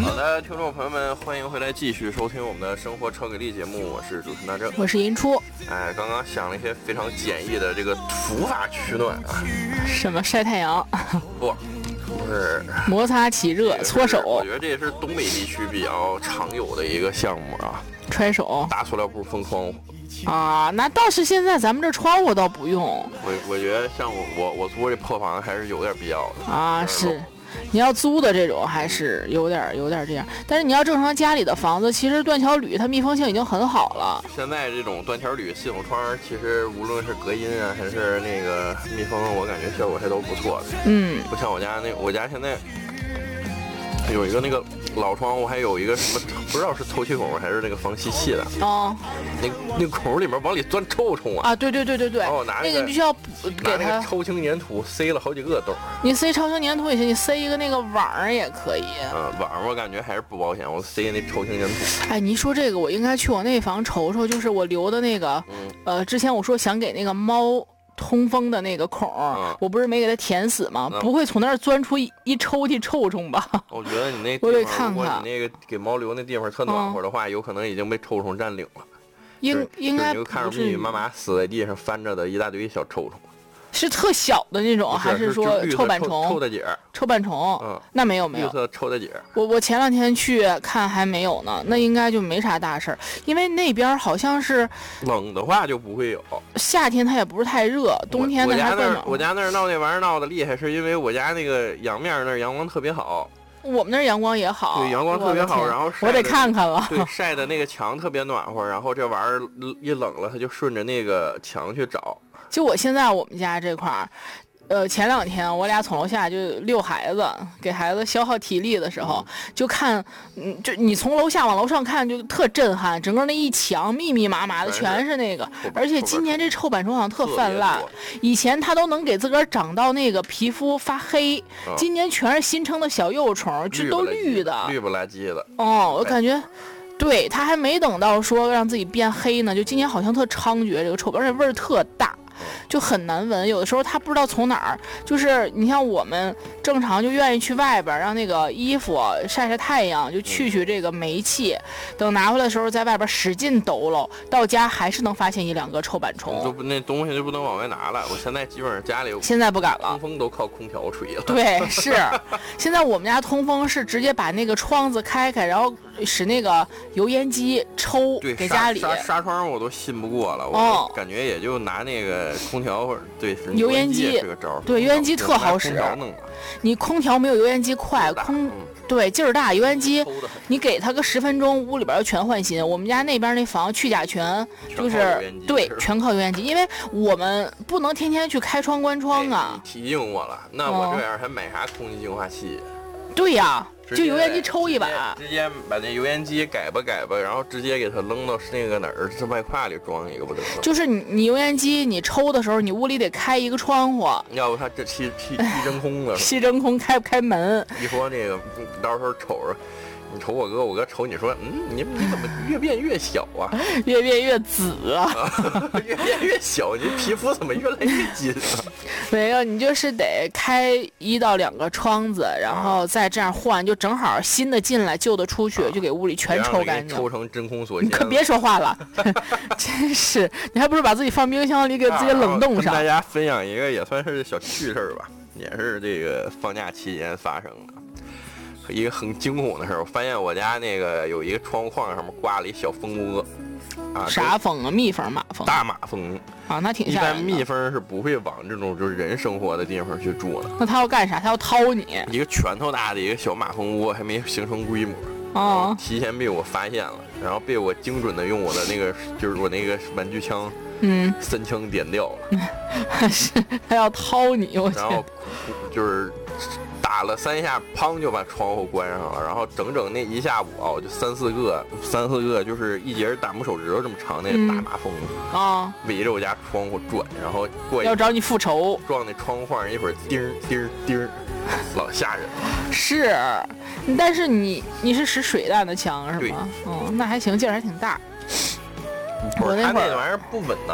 好的，听众朋友们，欢迎回来继续收听我们的生活超给力节目，我是主持人大正， 我是银初。 哎，刚刚想了一些非常简易的这个土法取暖啊， 什么晒太阳？ 不是摩擦起热搓手。 我觉得这也是东北地区比较常有的一个项目啊， 揣手， 大塑料布封窗户啊，那倒是现在咱们这窗户倒不用。 我觉得像我租这破房还是有点必要的啊，是。你要租的这种还是有点这样，但是你要正常家里的房子，其实断桥铝它密封性已经很好了。 现在这种断桥铝系统窗，其实无论是隔音啊还是那个密封，我感觉效果还都不错的。不像我家现在有一个那个老窗户，还有一个什么不知道是透气孔还是那个防吸气的哦， 那孔里面往里钻臭虫啊！ 对， 哦， 那个必须要给它超轻粘土塞了好几个洞。 你塞超轻粘土也行，你塞一个那个网也可以。 网我感觉还是不保险，我塞那超轻粘土。 哎，你一说这个，我应该去我那房瞅瞅，就是我留的那个，之前我说想给那个猫通风的那个孔，我不是没给它填死吗？不会从那儿钻出一抽屉臭虫吧？ 我觉得你那我得看看， 如果你那个给猫留那地方特暖和的话，有可能已经被臭虫占领了。 应该就看着密密麻麻死在地上翻着的一大堆小臭虫。 是特小的那种，还是说臭板虫？ 臭大姐， 臭板虫，那没有。 绿色臭大姐。 我前两天去看还没有呢，那应该就没啥大事儿，因为那边好像是冷的话就不会有。 夏天它也不是太热，冬天它还更冷。 我家那儿闹那玩意儿闹的厉害，是因为我家那个阳面那儿阳光特别好。 我们那儿阳光也好， 对，阳光特别好，然后我得看看了。 对，晒的那个墙特别暖和，然后这玩意儿一冷了，它就顺着那个墙去找。 就我现在我们家这块儿。前两天我俩从楼下就遛孩子，给孩子消耗体力的时候，就看，就你从楼下往楼上看，就特震撼，整个那一墙密密麻麻的全是那个，而且今年这臭板虫好像特泛滥，以前它都能给自个儿长到那个皮肤发黑，今年全是新生的小幼虫，就都绿的， 绿不拉几的。 我感觉。对，它还没等到说让自己变黑呢，就今年好像特猖獗这个臭，而且味儿特大。就很难闻，有的时候他不知道从哪儿，就是你像我们正常就愿意去外边让那个衣服晒晒太阳，就去这个霉气，等拿回来的时候在外边使劲抖搂，到家还是能发现一两个臭板虫。 那东西就不能往外拿了，我现在基本上家里现在不敢了， 通风都靠空调吹了。 对，是，现在我们家通风是直接把那个窗子开开，然后使那个油烟机抽给家里。 纱窗我都信不过了，我感觉也就拿那个空调或者对油烟机是个招。 对，油烟机特好使。你空调没有油烟机快，对劲儿大，油烟机你给它个10分钟，屋里边就全换新。我们家那边那房去甲醛就是对，全靠油烟机，因为我们不能天天去开窗关窗啊。 你提醒我了，那我这样还买啥空气净化器？ 对呀。就油烟机抽一把， 直接把那油烟机改吧，然后直接给它扔到那个哪儿，是外胯里装一个不得了。 就是你油烟机你抽的时候，你屋里得开一个窗户， 要不它这吸真空了。 吸真空开不开门？ 一说那个，到时候瞅着。你瞅我哥瞅你说，你怎么越变越小啊？ 越变越紫啊！ 越变越小，你皮肤怎么越来越紧啊？ 没有，你就是得开1到2个窗子，然后再这样换，就正好新的进来，旧的出去，就给屋里全抽干净， 抽成真空锁线。 你可别说话了，真是，你还不如把自己放冰箱里，给自己冷冻上。 跟大家分享一个也算是小趣事吧，也是这个放假期间发生的。一个很惊恐的事儿，我发现我家那个有一个窗户框上面挂了一小蜂窝， 啥蜂啊？蜜蜂、马蜂？ 大马蜂啊，那挺吓人的。 一般蜜蜂是不会往这种就是人生活的地方去住的。 那它要干啥？它要掏你？ 一个拳头大的一个小马蜂窝，还没形成规模，提前被我发现了，然后被我精准的用我的那个就是我那个玩具枪，3枪点掉了。 是它要掏你，我然后就是。打了3下，砰就把窗户关上了，然后整那一下午啊，就三四个，就是一节大拇手指头这么长那个大马蜂围着我家窗户转，然后过要找你复仇， 撞那窗户上，一会儿叮叮叮，老吓人了。 是，但是你是使水弹的枪是吗？那还行，劲儿还挺大。 他那玩意儿不稳当。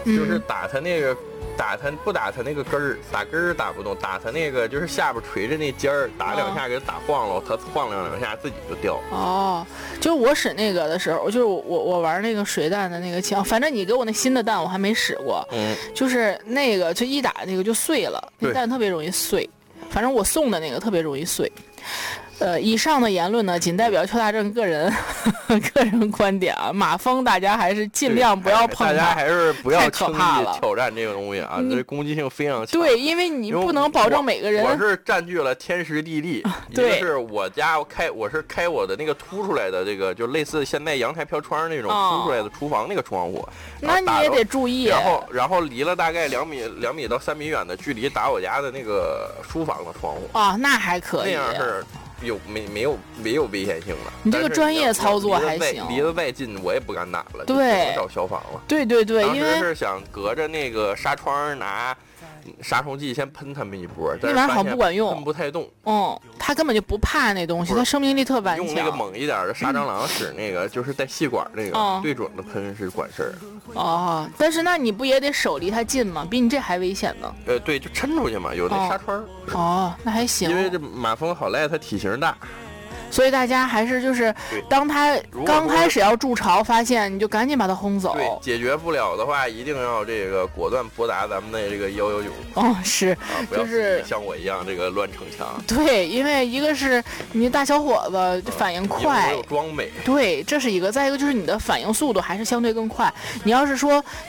就是打它那个。不打它那个根儿，打根儿打不动，打它那个就是下边垂着那尖儿，打2下给它打晃了，它晃2下自己就掉。 哦，就是我使那个的时候，就是我玩那个水弹的那个枪，反正你给我那新的弹我还没使过，就是那个就一打那个就碎了，那弹特别容易碎，反正我送的那个特别容易碎。以上的言论呢，仅代表邱大正个人观点啊。马蜂大家还是尽量不要碰它， 大家还是不要轻易了挑战这个东西啊，这攻击性非常强。 对，因为你不能保证每个人。 我是占据了天时地利，一个是我家我是开我的那个凸出来的这个，就类似现在阳台飘窗那种凸出来的厨房那个窗户。 那你也得注意。 然后离了大概2米到3米远的距离打我家的那个书房的窗户。 啊，那还可以。 那样是。没有危险性的。 你这个专业操作还行。 离得再近我也不敢打了， 对， 找消防了。 对，因为是想隔着那个纱窗拿杀虫剂先喷他们一波， 那玩意儿好不管用， 喷不太动。 他根本就不怕那东西，他生命力特顽强。 用那个猛一点的杀蟑螂使那个，就是带细管那个，对准的喷是管事儿。 哦，但是那你不也得手离它近吗？比你这还危险呢。 对，就抻出去嘛，有那纱窗。 那还行。 因为这马蜂好赖，它体型大。 所以大家还是就是当他刚开始要筑巢，发现你就赶紧把它轰走。 对，解决不了的话，一定要这个果断拨打咱们的这个119。 是， 不要像我一样这个乱逞强。 对，因为一个是你大小伙子反应快， 有装备。 对，这是一个；再一个就是你的反应速度还是相对更快。你要是说